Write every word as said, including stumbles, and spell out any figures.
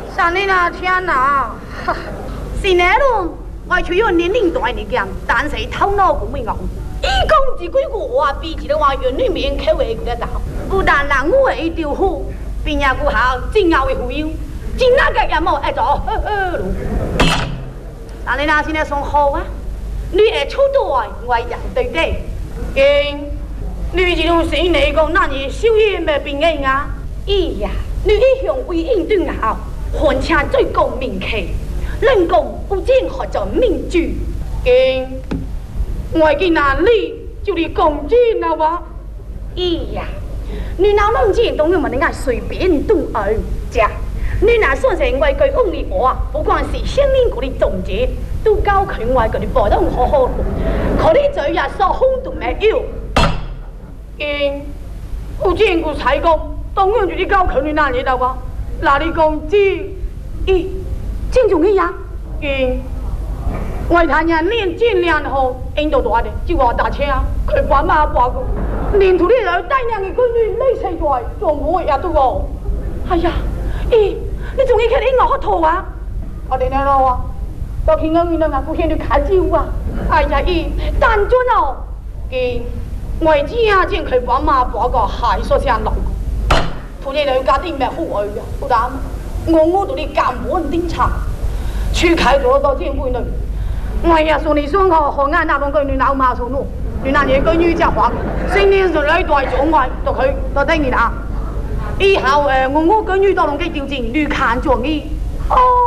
上你那天哪，是那种我却有年龄大的讲，但是头脑不会硬。一讲这几个话，比起的话，园里面口味个大，不但人我一条好，并且个好真要会忽悠，真那个也冇爱做，呵呵喽。但你那现在算好啊，你会出到我人对对，因你这种生来讲，那你修业没平安啊？哎呀，你一向为应对好，还请最高名气，人讲不见何做民主，因。我给哪里就是公鸡了哇！哎呀，你那弄这东西嘛，你爱随便动儿讲。你那算是我句讲的话，不管是乡邻嗰啲总结，都教佢我嗰啲报得好好。佢啲嘴呀，说空都没有。因我见过采讲，当然就是教佢你那里的哇，哪里公鸡？咦，真重一样？因。我睇人练尽量好，印度大的就我打车，佢爸妈爸个，连土里来带两个闺女累死在，做我也都个。哎呀，咦，你仲要睇你我套啊？我哋呢咯啊，到見到面啦，我見你卡招啊！哎呀，咦，但准哦，嘅我知啊，見佢爸媽爸個係說聲老，土里來家啲咩好愛嘅，好膽，我我到你監門頂查，去開咗到見會女。哎呀，说你说我河岸那帮闺女老马从路，你那年闺女只话，新年就来代做我，到佢到聽你啦。以後誒，我我闺女到弄嘅調整，你看咗你，哦，